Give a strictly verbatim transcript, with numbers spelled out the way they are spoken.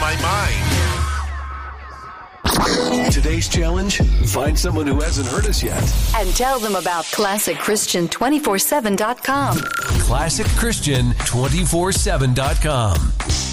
my mind. Today's challenge, find someone who hasn't heard us yet. And tell them about classic christian two four seven dot com. classic christian two four seven dot com.